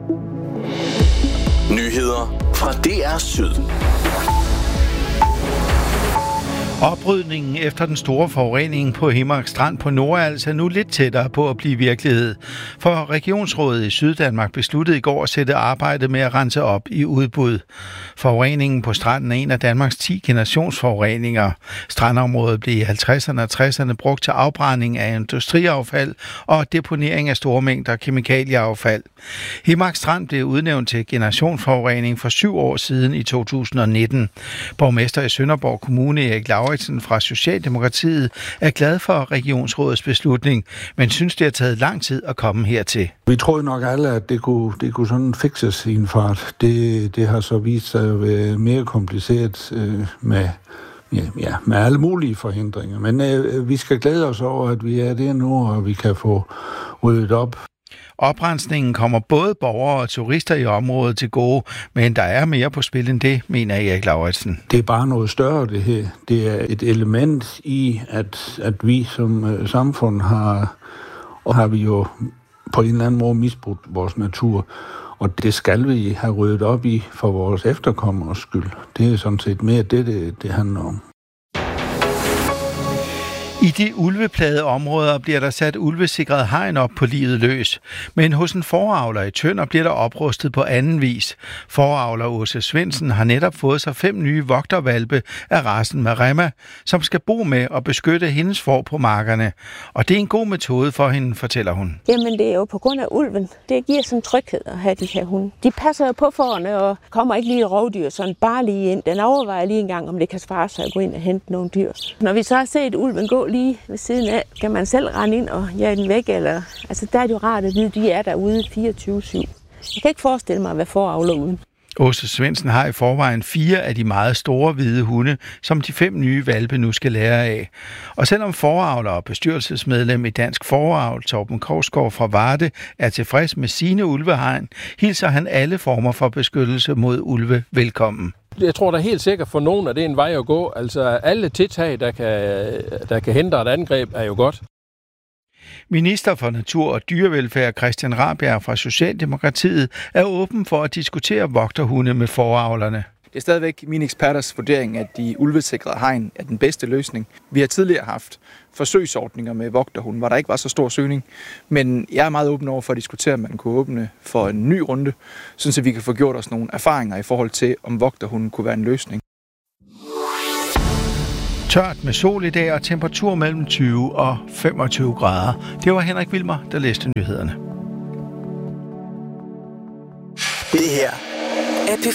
Nyheder fra DR Syd. Oprydningen efter den store forurening på Himmark Strand på Nordals er nu lidt tættere på at blive virkelighed. For Regionsrådet i Syddanmark besluttede i går at sætte arbejdet med at rense op i udbud. Forureningen på stranden er en af Danmarks 10 generationsforureninger. Strandområdet blev i 50'erne og 60'erne brugt til afbrænding af industriaffald og deponering af store mængder kemikalieaffald. Himmark Strand blev udnævnt til generationsforurening for 7 år siden i 2019. Borgmester i Sønderborg Kommune, Erik Lauritsen fra Socialdemokratiet, er glad for Regionsrådets beslutning, men synes, det har taget lang tid at komme hertil. Vi troede nok alle, at det kunne sådan fikses i en fart. Det har så vist sig at være mere kompliceret med alle mulige forhindringer. Men vi skal glæde os over, at vi er der nu, og vi kan få ryddet op. Oprensningen kommer både borgere og turister i området til gode, men der er mere på spil end det, mener Erik Lauritsen. Det er bare noget større, det her. Det er et element i, at vi som samfund har vi jo på en eller anden måde misbrugt vores natur, og det skal vi have ryddet op i for vores efterkommers skyld. Det er sådan set mere det handler om. I de ulveplagede områder bliver der sat ulvesikret hegn op på livet løs. Men hos en fåreavler i Tønder bliver der oprustet på anden vis. Fåreavler Åse Svendsen har netop fået sig 5 nye vogterhvalpe af racen Maremma, som skal bo med og beskytte hendes får på markerne. Og det er en god metode for hende, fortæller hun. Jamen det er jo på grund af ulven. Det giver sådan tryghed at have de her hunde. De passer jo på fårene og kommer ikke lige rovdyr sådan bare lige ind. Den overvejer lige en gang, om det kan svare sig at gå ind og hente nogle dyr. Når vi så har set ulven gå lige ved siden af, kan man selv rende ind og jage den væk, eller altså der er det jo rart at vide, at de er derude 24/7. Jeg kan ikke forestille mig, hvad fåreavler uden. Åse Svendsen har i forvejen 4 af de meget store hvide hunde, som de 5 nye hvalpe nu skal lære af. Og selvom fåreavler og bestyrelsesmedlem i Dansk Fåreavl, Torben Korsgaard fra Varde, er tilfreds med sine ulvehegn, hilser han alle former for beskyttelse mod ulve velkommen. Jeg tror da helt sikkert for nogen, at det er en vej at gå. Altså alle tiltag, der kan hindre et angreb, er jo godt. Minister for Natur og Dyrevelfærd Christian Rabjerg fra Socialdemokratiet er åben for at diskutere vogterhunde med fåreavlerne. Det er stadigvæk min eksperters vurdering, at de ulvesikrede hegn er den bedste løsning. Vi har tidligere haft forsøgsordninger med vogterhunde, hvor der ikke var så stor søgning. Men jeg er meget åben over for at diskutere, om man kunne åbne for en ny runde, så vi kan få gjort os nogle erfaringer i forhold til, om vogterhunden kunne være en løsning. Tørt med sol i dag og temperatur mellem 20 og 25 grader. Det var Henrik Wilmer, der læste nyhederne. Det her